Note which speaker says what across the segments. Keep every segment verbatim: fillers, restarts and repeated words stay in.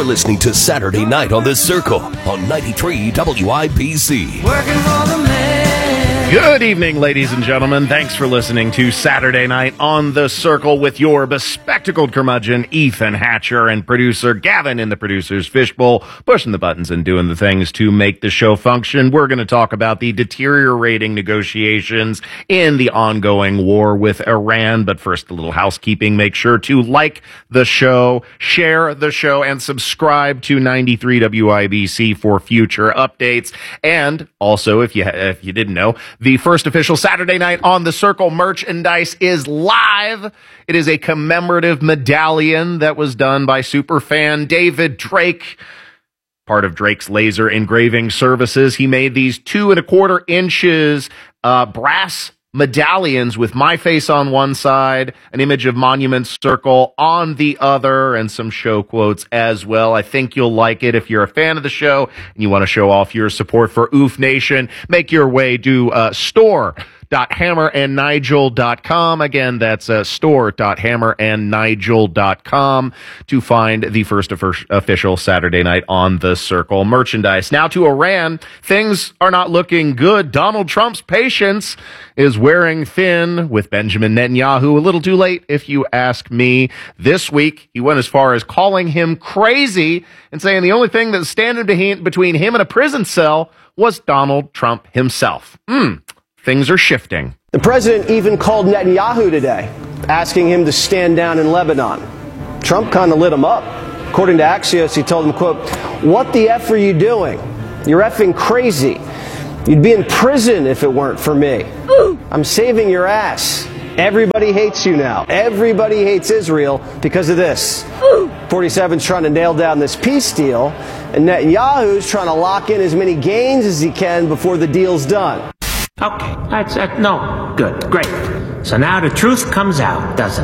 Speaker 1: You're listening to Saturday Night on the Circle on ninety-three W I B C.
Speaker 2: Working for the man.
Speaker 3: Good evening, ladies and gentlemen. Thanks for listening to Saturday Night on the Circle with your bespectacled curmudgeon, Ethan Hatcher, and producer Gavin in the producer's fishbowl, pushing the buttons and doing the things to make the show function. We're going to talk about the deteriorating negotiations in the ongoing war with Iran. But first, a little housekeeping. Make sure to like the show, share the show, and subscribe to ninety-three W I B C for future updates. And also, if you if you didn't know, the first official Saturday Night on the Circle merchandise is live. It is a commemorative medallion that was done by superfan David Drake, part of Drake's Laser Engraving Services. He made these two and a quarter inches uh, brass medallions with my face on one side, an image of Monument Circle on the other, and some show quotes as well. I think you'll like it. If you're a fan of the show and you want to show off your support for Oof Nation, make your way to uh, store dot hammer and nigel dot com. Again, that's uh, store dot hammer and nigel dot com to find the first official Saturday Night on the Circle merchandise. Now to Iran. Things are not looking good. Donald Trump's patience is wearing thin with Benjamin Netanyahu. A little too late, if you ask me. This week, he went as far as calling him crazy and saying the only thing that's standing between him and a prison cell was Donald Trump himself. Hmm. Things are shifting.
Speaker 4: The president even called Netanyahu today, asking him to stand down in Lebanon. Trump kind of lit him up. According to Axios, he told him, quote, "What the F are you doing? You're effing crazy. You'd be in prison if it weren't for me. I'm saving your ass. Everybody hates you now. Everybody hates Israel because of this." forty-seven's trying to nail down this peace deal, and Netanyahu's trying to lock in as many gains as he can before the deal's done.
Speaker 5: Okay, that's uh, no, good, great. So now the truth comes out, doesn't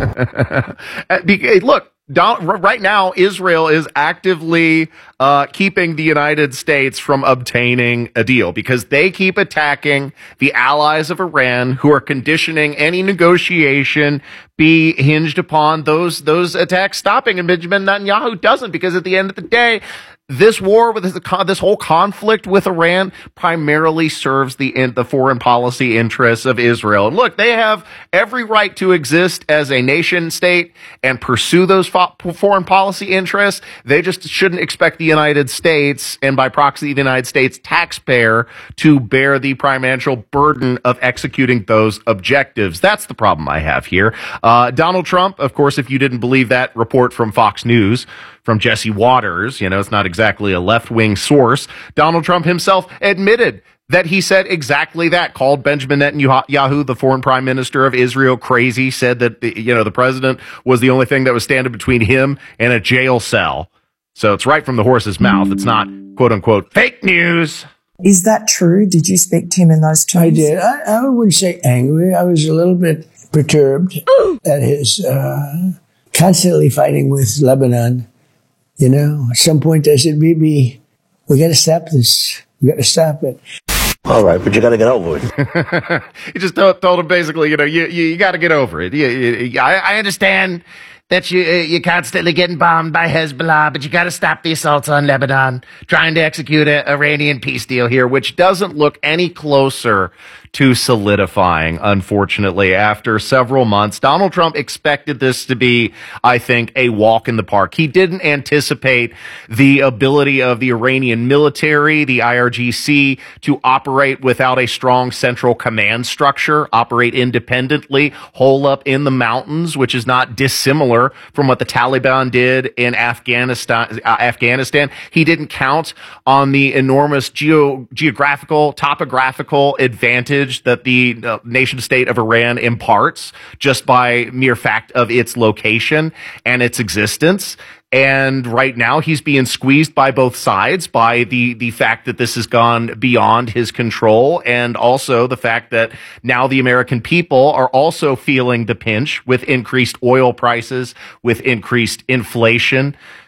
Speaker 5: it?
Speaker 3: Look, Don, right now, Israel is actively uh, keeping the United States from obtaining a deal because they keep attacking the allies of Iran who are conditioning any negotiation be hinged upon those those attacks stopping. And Benjamin Netanyahu doesn't, because at the end of the day, this war with this, this whole conflict with Iran primarily serves the the foreign policy interests of Israel. And look, they have every right to exist as a nation state and pursue those fo- foreign policy interests. They just shouldn't expect the United States, and by proxy the United States taxpayer, to bear the financial burden of executing those objectives. That's the problem I have here. Uh, Donald Trump, of course, if you didn't believe that report from Fox News, from Jesse Waters, you know, it's not exactly a left-wing source, Donald Trump himself admitted that he said exactly that, called Benjamin Netanyahu, the foreign prime minister of Israel, crazy, said that, you know, the president was the only thing that was standing between him and a jail cell. So it's right from the horse's mouth. It's not, quote-unquote, fake news.
Speaker 6: Is that true? Did you speak to him in those terms?
Speaker 7: I did. I, I wouldn't say angry. I was a little bit perturbed at his uh, constantly fighting with Lebanon. You know, at some point I said, maybe we got to stop this. We got to stop it.
Speaker 8: All right, but you got to get over it.
Speaker 3: He just told, told him basically, you know, you you, you got to get over it. You, you, I, I understand that you, uh, you're constantly getting bombed by Hezbollah, but you got to stop the assaults on Lebanon, trying to execute an Iranian peace deal here, which doesn't look any closer to solidifying, unfortunately. After several months, Donald Trump expected this to be, I think, a walk in the park. He didn't anticipate the ability of the Iranian military, the I R G C, to operate without a strong central command structure, operate independently, hole up in the mountains, which is not dissimilar from what the Taliban did in Afghanistan. Uh, Afghanistan. He didn't count on the enormous geo- geographical, topographical advantage that the uh, nation state of Iran imparts just by mere fact of its location and its existence. And right now he's being squeezed by both sides, by the, the fact that this has gone beyond his control, and also the fact that now the American people are also feeling the pinch with increased oil prices, with increased inflation.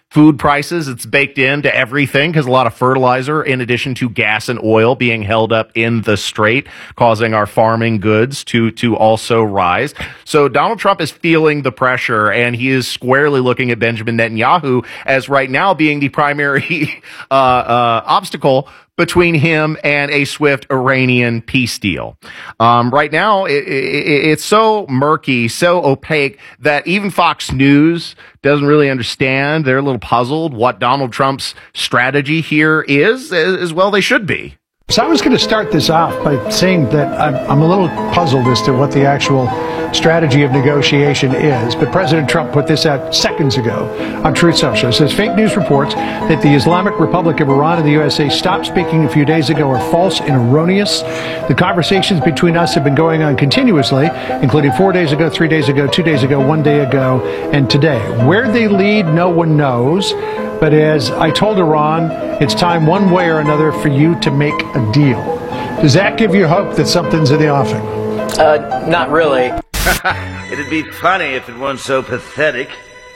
Speaker 3: food prices. It's baked into everything because a lot of fertilizer, in addition to gas and oil, being held up in the strait, causing our farming goods to to also rise. So Donald Trump is feeling the pressure, and he is squarely looking at Benjamin Netanyahu as right now being the primary uh, uh, obstacle between him and a swift Iranian peace deal. Um, right now, it, it, it's so murky, so opaque that even Fox News doesn't really understand. They're a little puzzled what Donald Trump's strategy here is, as well they should be.
Speaker 2: So I was going to start this off by saying that I'm, I'm a little puzzled as to what the actual strategy of negotiation is. But President Trump put this out seconds ago on Truth Social. It says fake news reports that the Islamic Republic of Iran and the U S A stopped speaking a few days ago are false and erroneous. The conversations between us have been going on continuously, including four days ago, three days ago, two days ago, one day ago, and today. Where they lead, no one knows. But as I told Iran, it's time one way or another for you to make a deal. Does that give you hope that something's in the offing?
Speaker 9: Uh, not really.
Speaker 8: It'd be funny if it weren't so pathetic.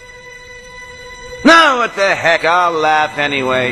Speaker 8: No, what the heck, I'll laugh anyway.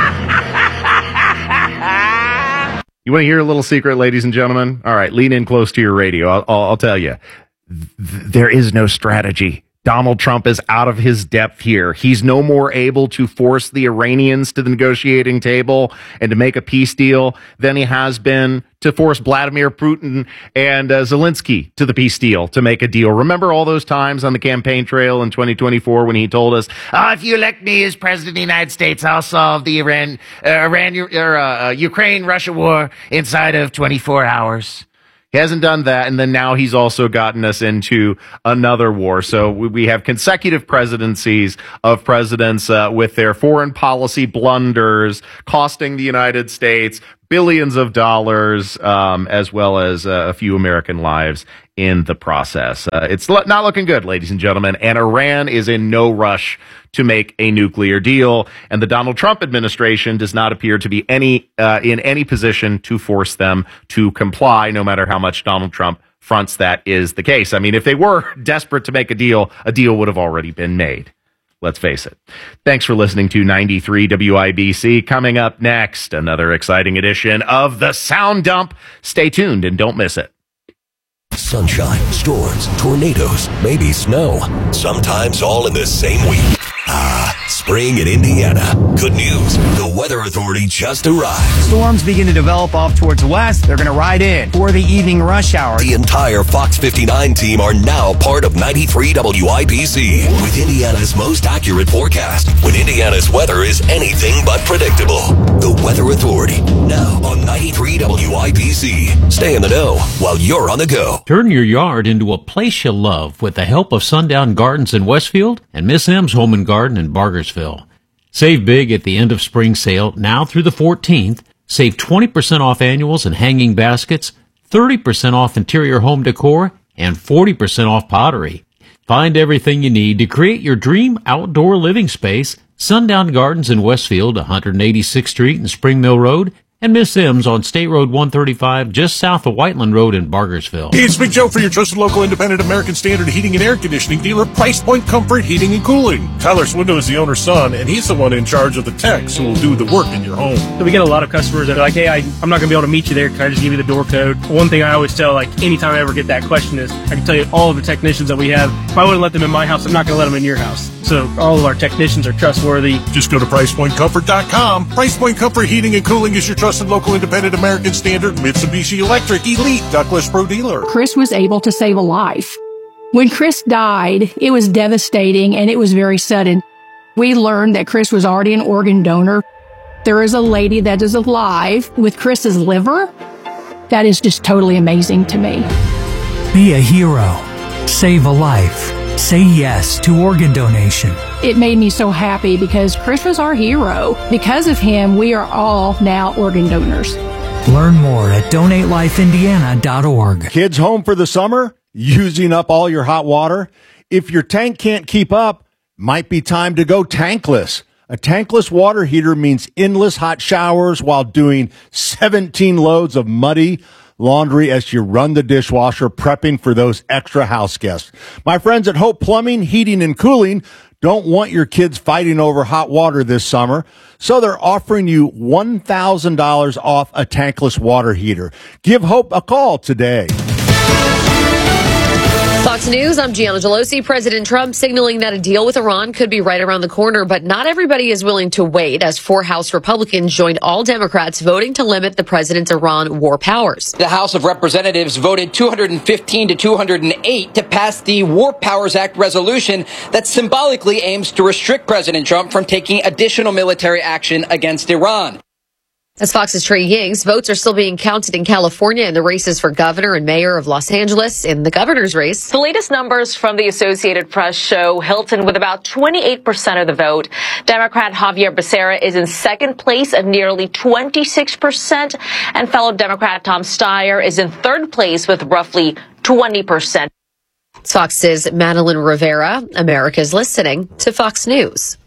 Speaker 3: You want to hear a little secret, ladies and gentlemen? All right, lean in close to your radio. I'll, I'll, I'll tell you. Th- there is no strategy. Donald Trump is out of his depth here. He's no more able to force the Iranians to the negotiating table and to make a peace deal than he has been to force Vladimir Putin and uh, Zelensky to the peace deal, to make a deal. Remember all those times on the campaign trail in twenty twenty-four when he told us, oh, if you elect me as president of the United States, I'll solve the Iran, uh, Iran or, uh, Ukraine-Russia war inside of twenty-four hours. He hasn't done that, and then now he's also gotten us into another war. So we have consecutive presidencies of presidents uh, with their foreign policy blunders costing the United States billions of dollars, um, as well as uh, a few American lives in the process. Uh, it's lo- not looking good, ladies and gentlemen, and Iran is in no rush to make a nuclear deal, and the Donald Trump administration does not appear to be any uh, in any position to force them to comply, no matter how much Donald Trump fronts that is the case. I mean, if they were desperate to make a deal, a deal would have already been made. Let's face it. Thanks for listening to ninety-three W I B C. Coming up next, another exciting edition of The Sound Dump. Stay tuned and don't miss it.
Speaker 1: Sunshine, storms, tornadoes, maybe snow. Sometimes all in the same week. Ah, spring in Indiana. Good news. The Weather Authority just arrived.
Speaker 10: Storms begin to develop off towards the west. They're going to ride in for the evening rush hour.
Speaker 1: The entire Fox fifty-nine team are now part of ninety-three W I B C with Indiana's most accurate forecast when Indiana's weather is anything but predictable. The Weather Authority, now on ninety-three W I B C. Stay in the know while you're on the go.
Speaker 11: Turn your yard into a place you love with the help of Sundown Gardens in Westfield and Miss M's Home and Garden in Bargersville. Save big at the end of spring sale now through the fourteenth. Save twenty percent off annuals and hanging baskets, thirty percent off interior home decor, and forty percent off pottery. Find everything you need to create your dream outdoor living space. Sundown Gardens in Westfield, one eighty-sixth Street and Spring Mill Road, and Miss M's on State Road one thirty-five, just south of Whiteland Road in Bargersville.
Speaker 12: Hey, it's Big Joe for your trusted local independent American Standard heating and air conditioning dealer, Price Point Comfort Heating and Cooling. Tyler Swindle is the owner's son, and he's the one in charge of the techs who will do the work in your home.
Speaker 13: So we get a lot of customers that are like, hey, I, I'm not going to be able to meet you there. Can I just give you the door code? One thing I always tell, like, anytime I ever get that question is, I can tell you all of the technicians that we have, if I wouldn't let them in my house, I'm not going to let them in your house. So all of our technicians are trustworthy.
Speaker 12: Just go to price point comfort dot com. Price Point Comfort Heating and Cooling is your trusted local independent American Standard Mitsubishi Electric Elite Douglas Pro dealer.
Speaker 14: Chris was able to save a life. When Chris died, it was devastating and it was very sudden. We learned that Chris was already an organ donor. There is a lady that is alive with Chris's liver. That is just totally amazing to me.
Speaker 15: Be a hero. Save a life. Say yes to organ donation.
Speaker 14: It made me so happy because Chris was our hero. Because of him, we are all now organ donors.
Speaker 15: Learn more at donate life indiana dot org.
Speaker 16: Kids home for the summer? Using up all your hot water? If your tank can't keep up, might be time to go tankless. A tankless water heater means endless hot showers while doing seventeen loads of muddy laundry as you run the dishwasher, prepping for those extra house guests. My friends at Hope Plumbing, Heating, and Cooling don't want your kids fighting over hot water this summer, so they're offering you one thousand dollars off a tankless water heater. Give Hope a call today.
Speaker 17: Fox News, I'm Gianna Gelosi. President Trump signaling that a deal with Iran could be right around the corner, but not everybody is willing to wait, as four House Republicans joined all Democrats voting to limit the president's Iran war powers.
Speaker 18: The House of Representatives voted two hundred fifteen to two hundred eight to pass the War Powers Act resolution that symbolically aims to restrict President Trump from taking additional military action against Iran.
Speaker 17: As Fox's Trey Yings, votes are still being counted in California in the races for governor and mayor of Los Angeles. In the governor's race,
Speaker 19: the latest numbers from the Associated Press show Hilton with about twenty-eight percent of the vote. Democrat Javier Becerra is in second place at nearly twenty-six percent, and fellow Democrat Tom Steyer is in third place with roughly twenty percent.
Speaker 17: Fox's Madeline Rivera. America's listening to Fox News.